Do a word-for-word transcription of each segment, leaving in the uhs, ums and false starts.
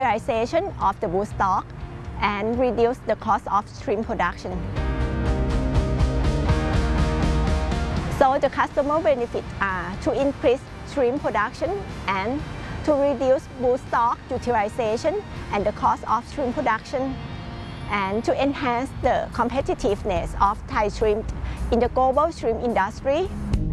utilization of the wood stock and reduce the cost of shrimp production. So the customer benefits are to increase shrimp production and to reduce wood stock utilization and the cost of shrimp production, and to enhance the competitiveness of Thai shrimp in the global shrimp industry.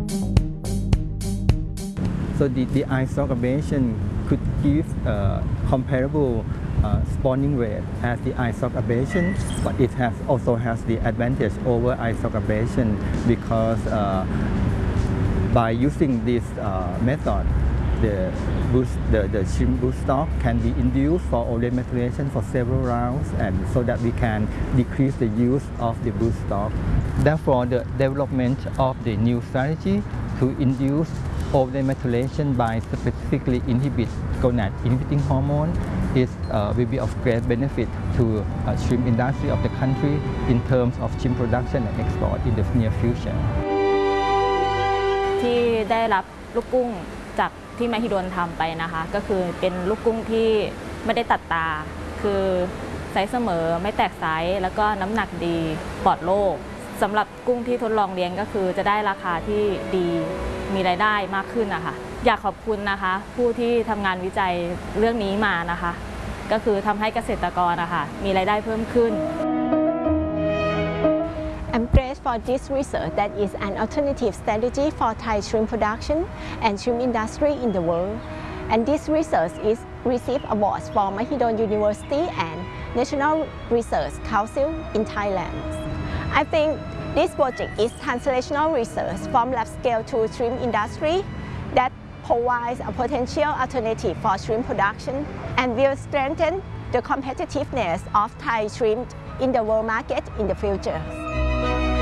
So the, the eye stalk ablation could give uh, comparable uh, spawning rate as the eye stalk ablation, but it has also has the advantage over eye stalk ablation because uh, by using this uh, method, the boost, the, the shrimp boost stock can be induced for ovule maturation for several rounds, and so that we can decrease the use of the boost stock. Therefore, the development of the new strategy to induce ovule maturation by specifically inhibit gonad inhibiting hormone is uh, will be of great benefit to uh, shrimp industry of the country in terms of shrimp production and export in the near future. ที่ได้รับลูกกุ้งจากที่มหิดลทำไปนะคะก็คือเป็นลูกกุ้งที่ไม่ได้ตัดตาคือไซส์เสมอไม่แตกไซส์แล้วก็น้ำหนักดีปลอดโรคสำหรับกุ้งที่ทดลองเลี้ยงก็คือจะได้ราคาที่ดีมีรายได้มากขึ้นนะคะอยากขอบคุณนะคะผู้ที่ทำงานวิจัยเรื่องนี้มานะคะก็คือทำให้เกษตรกรนะคะมีรายได้เพิ่มขึ้น I'm grateful for this research that is an alternative strategy for Thai shrimp production and shrimp industry in the world. And this research is received awards from Mahidol University and National Research Council in Thailand. I think this project is translational research from lab scale to shrimp industry that provides a potential alternative for shrimp production and will strengthen the competitiveness of Thai shrimp in the world market in the future.